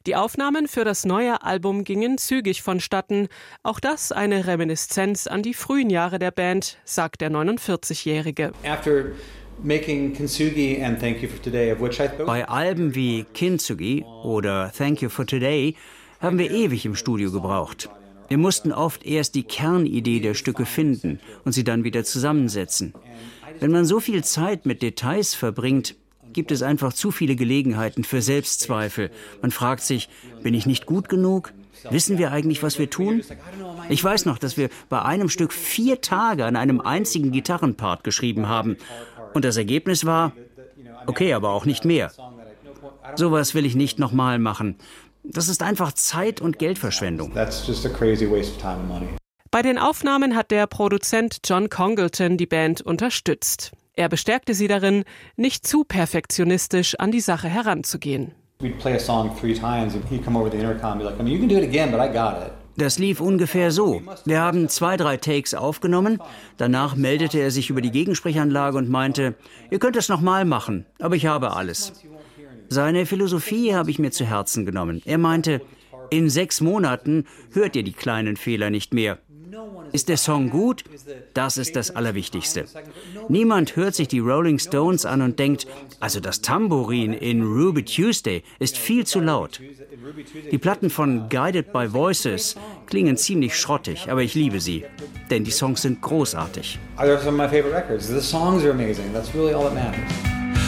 Die Aufnahmen für das neue Album gingen zügig vonstatten. Auch das eine Reminiszenz an die frühen Jahre der Band, sagt der 49-Jährige. Bei Alben wie Kintsugi oder Thank You for Today haben wir ewig im Studio gebraucht. Wir mussten oft erst die Kernidee der Stücke finden und sie dann wieder zusammensetzen. Wenn man so viel Zeit mit Details verbringt, gibt es einfach zu viele Gelegenheiten für Selbstzweifel. Man fragt sich, bin ich nicht gut genug? Wissen wir eigentlich, was wir tun? Ich weiß noch, dass wir bei einem Stück 4 Tage an einem einzigen Gitarrenpart geschrieben haben. Und das Ergebnis war, okay, aber auch nicht mehr. Sowas will ich nicht nochmal machen. Das ist einfach Zeit- und Geldverschwendung. Bei den Aufnahmen hat der Produzent John Congleton die Band unterstützt. Er bestärkte sie darin, nicht zu perfektionistisch an die Sache heranzugehen. Das lief ungefähr so. Wir haben 2, 3 Takes aufgenommen. Danach meldete er sich über die Gegensprechanlage und meinte, ihr könnt es nochmal machen, aber ich habe alles. Seine Philosophie habe ich mir zu Herzen genommen. Er meinte, in 6 Monaten hört ihr die kleinen Fehler nicht mehr. Ist der Song gut? Das ist das Allerwichtigste. Niemand hört sich die Rolling Stones an und denkt, also das Tambourin in Ruby Tuesday ist viel zu laut. Die Platten von Guided by Voices klingen ziemlich schrottig, aber ich liebe sie, denn die Songs sind großartig. They're some of my favorite records. The songs are amazing. That's really all that matters.